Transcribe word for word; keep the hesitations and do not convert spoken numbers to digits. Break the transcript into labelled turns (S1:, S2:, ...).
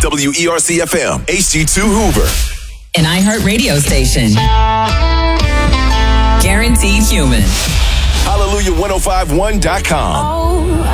S1: W E R C F M, H D two Hoover.
S2: An iHeart radio station. Guaranteed human.
S1: Hallelujah ten fifty-one dot com.
S3: Oh,